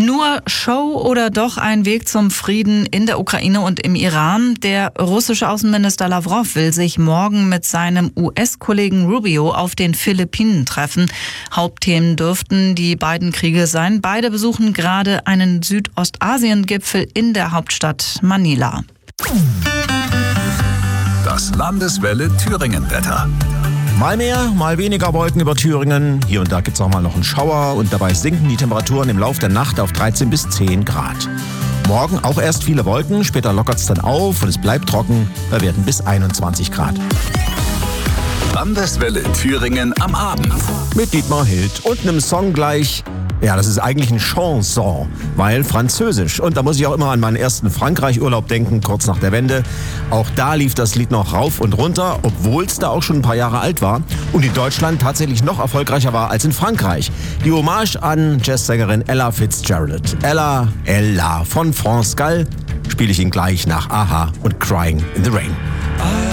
Nur Show oder doch ein Weg zum Frieden in der Ukraine und im Iran? Der russische Außenminister Lavrov will sich morgen mit seinem US-Kollegen Rubio auf den Philippinen treffen. Hauptthemen dürften die beiden Kriege sein. Beide besuchen gerade einen Südostasien-Gipfel in der Hauptstadt Manila. Das Landeswelle Thüringen-Wetter. Mal mehr, mal weniger Wolken über Thüringen. Hier und da gibt es auch mal noch einen Schauer und dabei sinken die Temperaturen im Laufe der Nacht auf 13 bis 10 Grad. Morgen auch erst viele Wolken, später lockert es dann auf und es bleibt trocken. Wir werden bis 21 Grad. Landeswelle Thüringen am Abend. Mit Dietmar Hild und einem Song gleich. Ja, das ist eigentlich ein Chanson, weil französisch. Und da muss ich auch immer an meinen ersten Frankreich-Urlaub denken, kurz nach der Wende. Auch da lief das Lied noch rauf und runter, obwohl es da auch schon ein paar Jahre alt war und in Deutschland tatsächlich noch erfolgreicher war als in Frankreich. Die Hommage an Jazzsängerin Ella Fitzgerald. Ella von France Gall spiele ich Ihnen gleich nach Aha und Crying in the Rain.